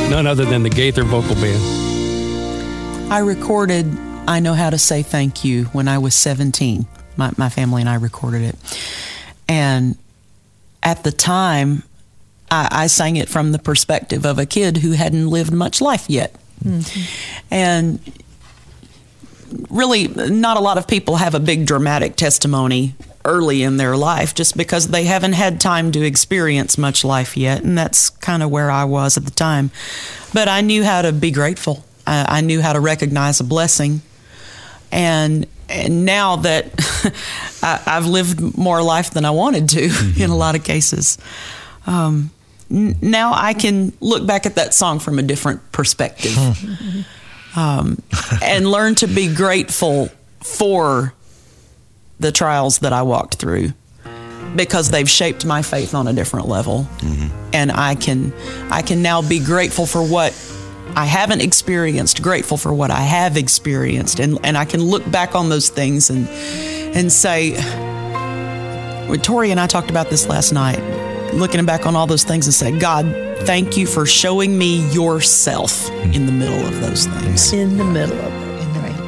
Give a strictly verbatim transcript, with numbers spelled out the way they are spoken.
none other than the Gaither Vocal Band. I recorded I Know How to Say Thank You when I was seventeen. My, my family and I recorded it. And at the time, I, I sang it from the perspective of a kid who hadn't lived much life yet. Mm-hmm. And really, not a lot of people have a big dramatic testimony early in their life just because they haven't had time to experience much life yet. And that's kind of where I was at the time. But I knew how to be grateful. I, I knew how to recognize a blessing. And and now that I, I've lived more life than I wanted to mm-hmm. in a lot of cases, um, n- now I can look back at that song from a different perspective um, and learn to be grateful for the trials that I walked through because they've shaped my faith on a different level. Mm-hmm. And I can I can now be grateful for what I haven't experienced, grateful for what I have experienced. And, and I can look back on those things and and say, well, Tori and I talked about this last night, looking back on all those things and say, God, thank you for showing me yourself in the middle of those things. In the middle of